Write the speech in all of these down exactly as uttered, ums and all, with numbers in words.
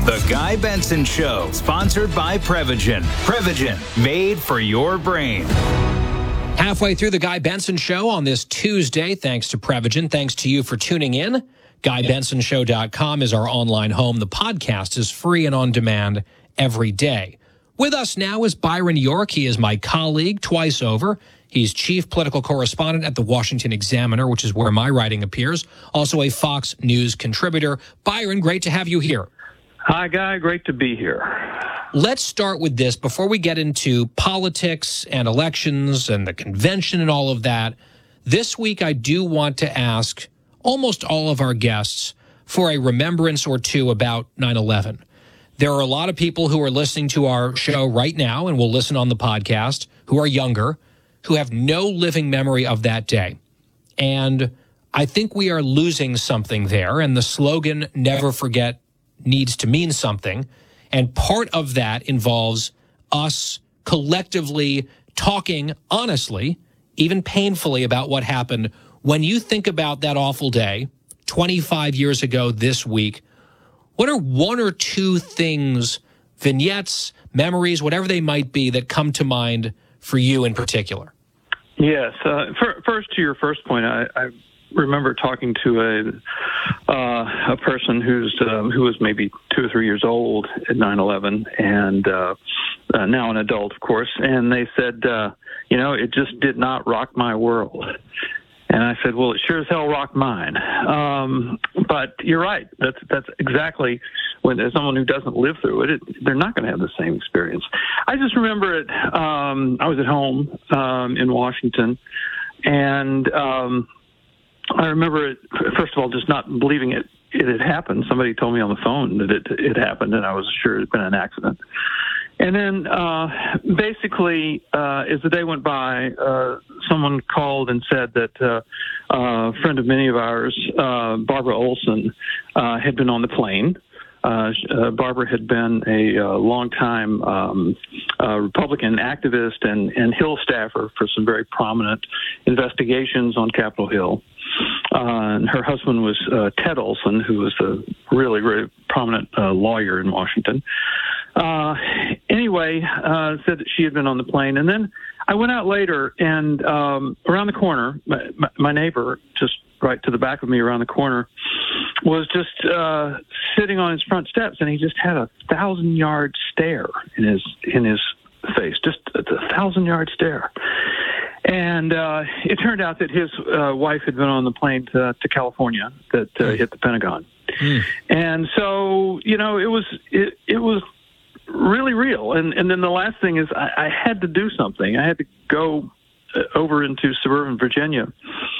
The Guy Benson Show, sponsored by Prevagen. Prevagen, made for your brain. Halfway through the Guy Benson Show on this Tuesday, thanks to Prevagen. Thanks to you for tuning in. Guy Benson Show dot com is our online home. The podcast is free and on demand every day. With us now is Byron York. He is my colleague twice over. He's chief political correspondent at the Washington Examiner, which is where my writing appears. Also a Fox News contributor. Byron, great to have you here. Hi, Guy. Great to be here. Let's start with this before we get into politics and elections and the convention and all of that. This week, I do want to ask almost all of our guests for a remembrance or two about nine eleven. There are a lot of people who are listening to our show right now and will listen on the podcast who are younger, who have no living memory of that day. And I think we are losing something there. And the slogan, never forget, needs to mean something. And part of that involves us collectively talking honestly, even painfully, about what happened. When you think about that awful day, twenty-five years ago this week, what are one or two things, vignettes, memories, whatever they might be, that come to mind for you in particular? Yes. Uh, for, first, to your first point, I, I remember talking to a uh, a person who's um, who was maybe two or three years old at nine eleven, and uh, uh, now an adult, of course. And they said, uh, you know, it just did not rock my world. And I said, well, it sure as hell rocked mine. Um, but you're right. That's that's exactly when there's someone who doesn't live through it, it they're not going to have the same experience. I just remember it. Um, I was at home um, in Washington, and um, I remember it, first of all, just not believing it, it had happened. Somebody told me on the phone that it, it happened, and I was sure it had been an accident. And then uh, basically, uh, as the day went by, uh, someone called and said that uh, a friend of many of ours, uh, Barbara Olson, uh, had been on the plane. Uh, uh, Barbara had been a uh, longtime um, uh, Republican activist and, and Hill staffer for some very prominent investigations on Capitol Hill. Uh, and her husband was uh, Ted Olson, who was a really, really prominent uh, lawyer in Washington. Uh, anyway, uh, said that she had been on the plane. And then I went out later, and um, around the corner, my, my neighbor, just right to the back of me around the corner, was just uh, sitting on his front steps, and he just had a thousand-yard stare in his in his face, just a thousand-yard stare. And uh, it turned out that his uh, wife had been on the plane to, to California that uh, hit the Pentagon. Mm. And so, you know, it was it, it was really real. And and then the last thing is I, I had to do something. I had to go uh, over into suburban Virginia,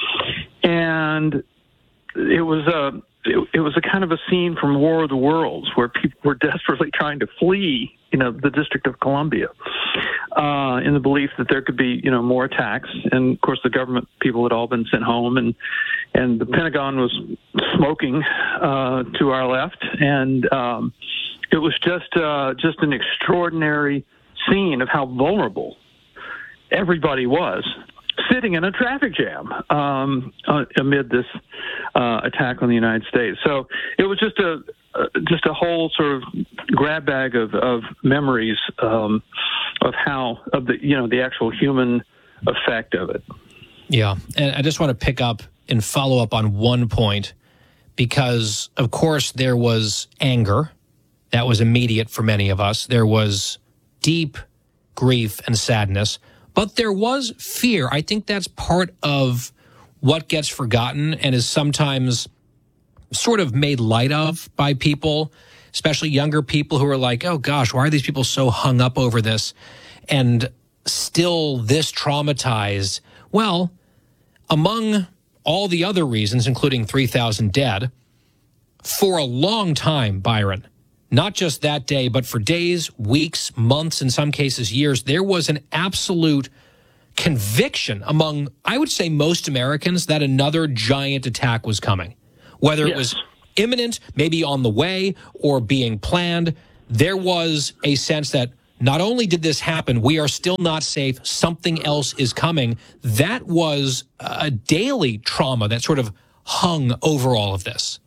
and it was a it, it was a kind of a scene from War of the Worlds where people were desperately trying to flee, you know, the District of Columbia, uh, in the belief that there could be, you know, more attacks. And of course, the government people had all been sent home, and and the Pentagon was smoking uh, to our left, and um, it was just uh, just an extraordinary scene of how vulnerable everybody was, sitting in a traffic jam um, uh, amid this uh, attack on the United States. So it was just a uh, just a whole sort of grab bag of, of memories um, of how of the you know the actual human effect of it. Yeah, and I just want to pick up and follow up on one point, because of course there was anger that was immediate for many of us. There was deep grief and sadness. But there was fear. I think that's part of what gets forgotten and is sometimes sort of made light of by people, especially younger people who are like, oh gosh, why are these people so hung up over this and still this traumatized? Well, among all the other reasons, including three thousand dead, for a long time, Byron, not just that day, but for days, weeks, months, in some cases years, there was an absolute conviction among, I would say, most Americans that another giant attack was coming. Whether yes. it was imminent, maybe on the way, or being planned, there was a sense that not only did this happen, we are still not safe, something else is coming. That was a daily trauma that sort of hung over all of this.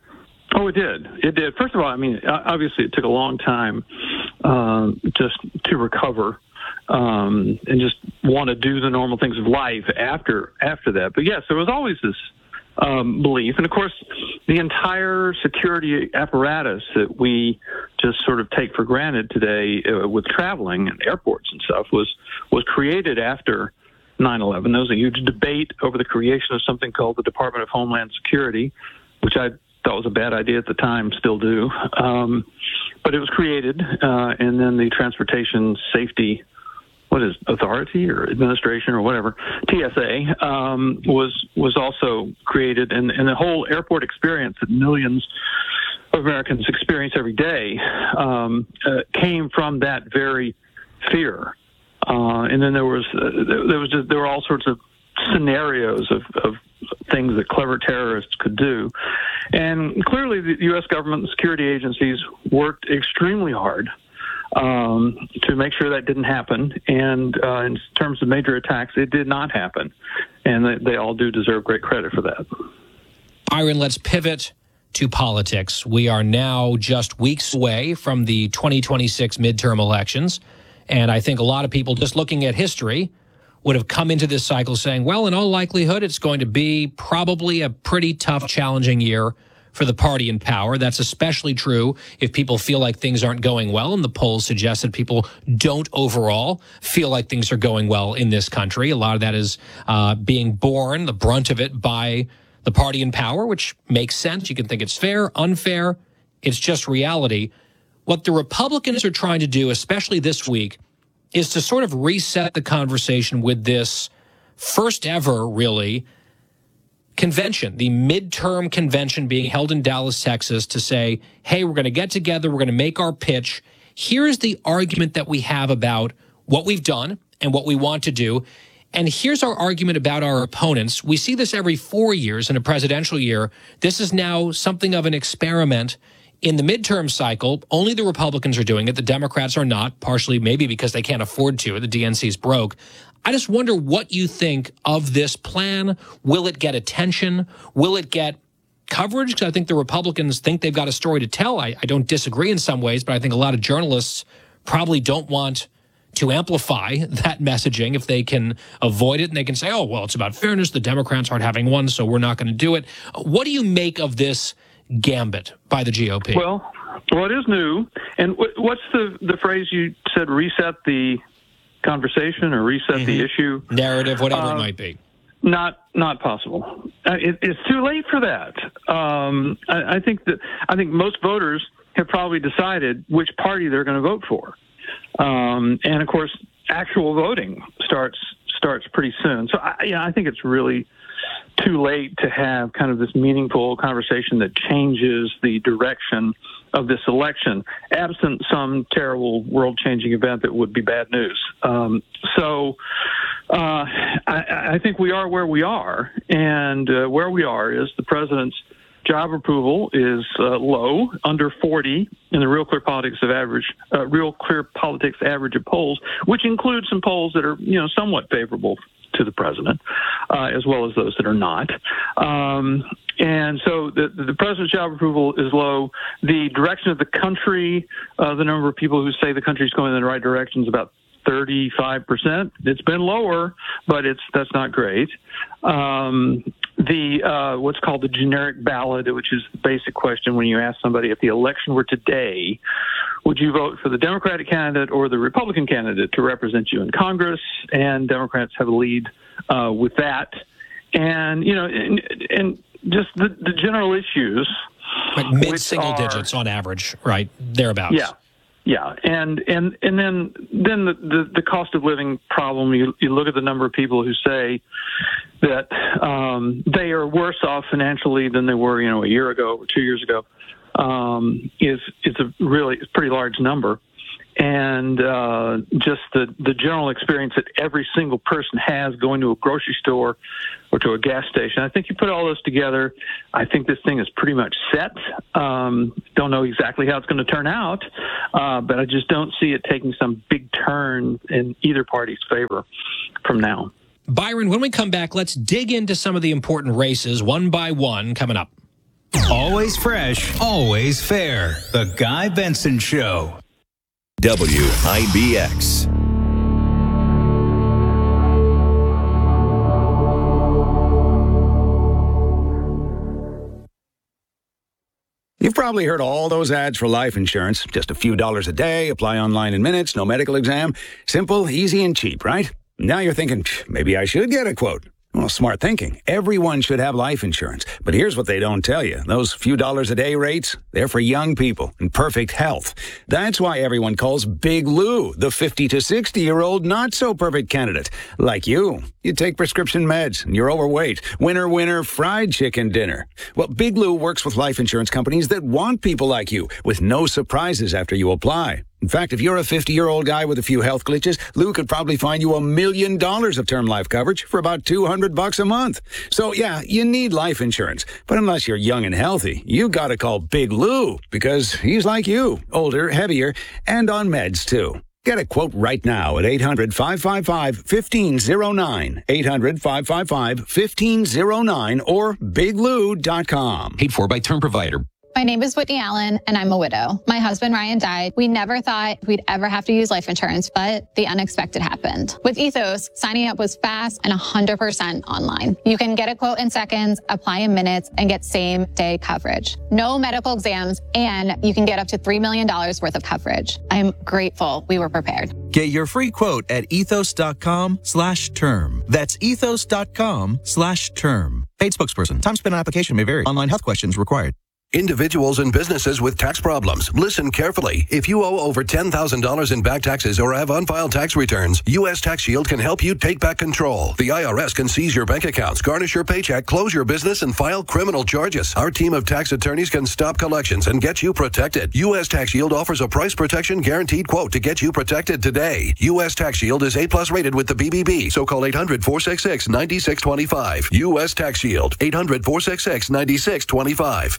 Oh, it did. It did. First of all, I mean, obviously it took a long time um, just to recover um, and just want to do the normal things of life after after that. But yes, there was always this um, belief. And of course, the entire security apparatus that we just sort of take for granted today uh, with traveling and airports and stuff was was created after nine eleven. There was a huge debate over the creation of something called the Department of Homeland Security, which I thought was a bad idea at the time, still do. Um, but it was created, uh, and then the Transportation Safety, what is Authority or Administration or whatever, T S A, um, was was also created, and, and the whole airport experience that millions of Americans experience every day um, uh, came from that very fear. Uh, and then there was uh, there was just, there were all sorts of scenarios of, of things that clever terrorists could do. And clearly the U S government and security agencies worked extremely hard um, to make sure that didn't happen. And uh, in terms of major attacks, it did not happen. And they, they all do deserve great credit for that. Byron, let's pivot to politics. We are now just weeks away from the twenty twenty-six midterm elections. And I think a lot of people just looking at history would have come into this cycle saying, well, in all likelihood, it's going to be probably a pretty tough, challenging year for the party in power. That's especially true if people feel like things aren't going well. And the polls suggest that people don't overall feel like things are going well in this country. A lot of that is uh, being borne, the brunt of it, by the party in power, which makes sense. You can think it's fair, unfair. It's just reality. What the Republicans are trying to do, especially this week, is to sort of reset the conversation with this first ever, really, convention, the midterm convention being held in Dallas, Texas, to say, hey, we're going to get together, we're going to make our pitch. Here's the argument that we have about what we've done and what we want to do. And here's our argument about our opponents. We see this every four years in a presidential year. This is now something of an experiment. In the midterm cycle, only the Republicans are doing it. The Democrats are not, partially maybe because they can't afford to. The D N C's broke. I just wonder what you think of this plan. Will it get attention? Will it get coverage? Because I think the Republicans think they've got a story to tell. I, I don't disagree in some ways, but I think a lot of journalists probably don't want to amplify that messaging if they can avoid it. And they can say, oh, well, it's about fairness. The Democrats aren't having one, so we're not going to do it. What do you make of this gambit by the G O P? Well, well, it is new. And what's the, the phrase you said, reset the conversation or reset mm-hmm. the issue? Narrative, whatever uh, it might be. Not not possible. Uh, it, it's too late for that. Um, I, I think that I think most voters have probably decided which party they're going to vote for. Um, and, of course, actual voting starts starts pretty soon. So, I, yeah, I think it's really too late to have kind of this meaningful conversation that changes the direction of this election, absent some terrible world-changing event that would be bad news. Um, so uh, I, I think we are where we are, and uh, where we are is the president's job approval is uh, low, under forty in the Real Clear Politics of average, uh, Real Clear Politics average of polls, which includes some polls that are, you know, somewhat favorable to the president, uh, as well as those that are not. Um, and so the, the president's job approval is low. The direction of the country, uh, the number of people who say the country's going in the right direction is about thirty-five percent. It's been lower, but it's that's not great. Um, the uh, what's called the generic ballot, which is the basic question when you ask somebody, if the election were today, would you vote for the Democratic candidate or the Republican candidate to represent you in Congress? And Democrats have a lead uh, with that. And, you know, and, and just the, the general issues. Like mid-single digits on average, right? Thereabouts. Yeah. Yeah, and and and then then the, the, the cost of living problem. You you look at the number of people who say that um, they are worse off financially than they were, you know, a year ago or two years ago. Um, is is a really it's a pretty large number, and uh, just the the general experience that every single person has going to a grocery store or to a gas station. I think you put all those together, I think this thing is pretty much set. Um, don't know exactly how it's going to turn out, uh, but I just don't see it taking some big turn in either party's favor from now. Byron, when we come back, let's dig into some of the important races one by one coming up. All Always fresh, always fair. The Guy Benson Show. W I B X. You've probably heard all those ads for life insurance. Just a few dollars a day, apply online in minutes, no medical exam. Simple, easy, and cheap, right? Now you're thinking, maybe I should get a quote. Well, smart thinking. Everyone should have life insurance. But here's what they don't tell you. Those few dollars a day rates, they're for young people in perfect health. That's why everyone calls Big Lou the fifty to sixty-year-old not-so-perfect candidate. Like you. You take prescription meds, and you're overweight. Winner, winner, fried chicken dinner. Well, Big Lou works with life insurance companies that want people like you, with no surprises after you apply. In fact, if you're a fifty-year-old guy with a few health glitches, Lou could probably find you a million dollars of term life coverage for about two hundred bucks a month. So, yeah, you need life insurance. But unless you're young and healthy, you gotta call Big Lou, because he's like you, older, heavier, and on meds, too. Get a quote right now at eight hundred, five five five, one five zero nine, eight hundred, five five five, one five zero nine, or big lou dot com. Paid for by Term Provider. My name is Whitney Allen, and I'm a widow. My husband, Ryan, died. We never thought we'd ever have to use life insurance, but the unexpected happened. With Ethos, signing up was fast and one hundred percent online. You can get a quote in seconds, apply in minutes, and get same-day coverage. No medical exams, and you can get up to three million dollars worth of coverage. I'm grateful we were prepared. Get your free quote at ethos.com slash term. That's ethos.com slash term. Paid spokesperson. Time spent on application may vary. Online health questions required. Individuals and businesses with tax problems, listen carefully. If you owe over ten thousand dollars in back taxes or have unfiled tax returns, U S Tax Shield can help you take back control. The I R S can seize your bank accounts, garnish your paycheck, close your business, and file criminal charges. Our team of tax attorneys can stop collections and get you protected. U S Tax Shield offers a price protection guaranteed quote to get you protected today. U S Tax Shield is A plus rated with the B B B, so call eight hundred, four six six, nine six two five. U S Tax Shield, eight hundred, four six six, nine six two five.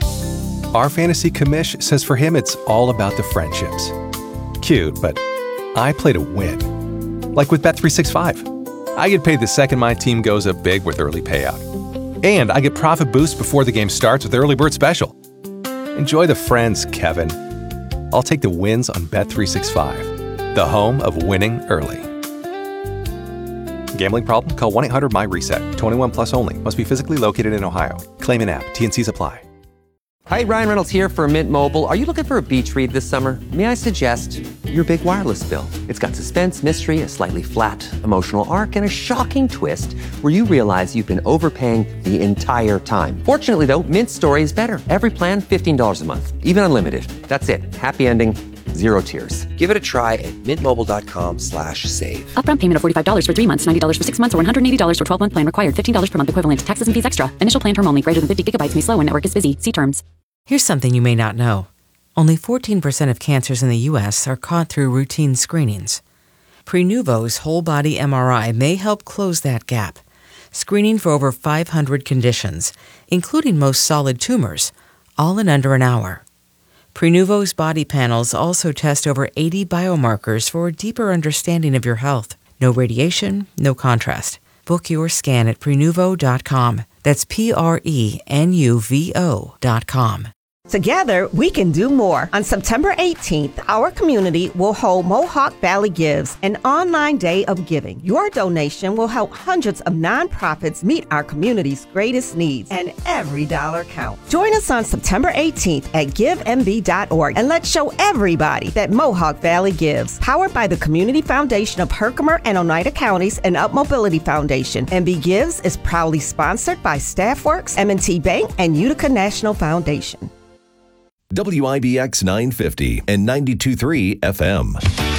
Our fantasy commish says for him it's all about the friendships. Cute, but I play to win. Like with Bet three sixty-five. I get paid the second my team goes up big with early payout. And I get profit boost before the game starts with Early Bird Special. Enjoy the friends, Kevin. I'll take the wins on Bet three sixty-five, the home of winning early. Gambling problem? Call one eight hundred M Y reset. twenty-one plus only. Must be physically located in Ohio. Claim in app. T and Cs apply. Hi, Ryan Reynolds here for Mint Mobile. Are you looking for a beach read this summer? May I suggest your big wireless bill? It's got suspense, mystery, a slightly flat, emotional arc, and a shocking twist where you realize you've been overpaying the entire time. Fortunately, though, Mint's story is better. Every plan, fifteen dollars a month. Even unlimited. That's it. Happy ending. Zero tears. Give it a try at mintmobile.com slash save. Upfront payment of forty-five dollars for three months, ninety dollars for six months, or one hundred eighty dollars for twelve-month plan required. fifteen dollars per month equivalent. Taxes and fees extra. Initial plan term only. Greater than fifty gigabytes may slow when network is busy. See terms. Here's something you may not know. Only fourteen percent of cancers in the U S are caught through routine screenings. Prenuvo's whole-body M R I may help close that gap, screening for over five hundred conditions, including most solid tumors, all in under an hour. Prenuvo's body panels also test over eighty biomarkers for a deeper understanding of your health. No radiation, no contrast. Book your scan at prenuvo dot com. That's P R E N U V O dot com. Together, we can do more. On September eighteenth, our community will hold Mohawk Valley Gives, an online day of giving. Your donation will help hundreds of nonprofits meet our community's greatest needs, and every dollar counts. Join us on September eighteenth at give m b dot org, and let's show everybody that Mohawk Valley Gives. Powered by the Community Foundation of Herkimer and Oneida Counties and Up Mobility Foundation, M B Gives is proudly sponsored by StaffWorks, M and T Bank, and Utica National Foundation. W I B X nine fifty and ninety-two point three F M.